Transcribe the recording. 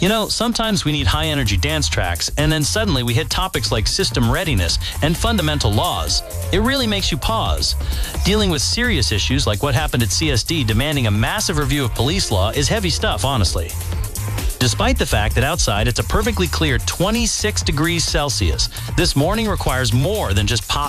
You know, sometimes we need high-energy dance tracks, and then suddenly we hit topics like system readiness and fundamental laws. It really makes you pause. Dealing with serious issues like what happened at CSD demanding a massive review of police law is heavy stuff, honestly. Despite the fact that outside it's a perfectly clear 26 degrees Celsius, this morning requires more than just pop